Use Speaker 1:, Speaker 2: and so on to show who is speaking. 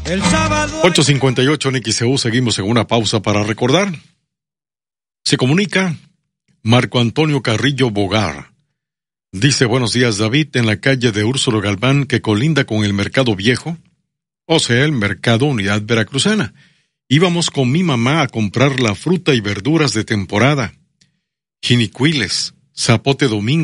Speaker 1: El sábado.
Speaker 2: 8:58 en XEU, seguimos en una pausa para recordar. Se comunica Marco Antonio Carrillo Bogar. Dice: buenos días, David, en la calle de Úrsulo Galván, que colinda con el Mercado Viejo, o sea, el Mercado Unidad Veracruzana. Íbamos con mi mamá a comprar la fruta y verduras de temporada. Jinicuiles, zapote domingo,